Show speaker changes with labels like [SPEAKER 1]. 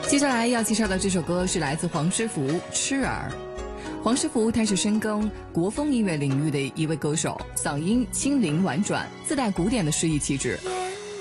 [SPEAKER 1] 接下来要介绍的这首歌是来自黄师傅《痴儿》。黄师傅他是深耕国风音乐领域的一位歌手，嗓音轻灵婉转，自带古典的诗意气质，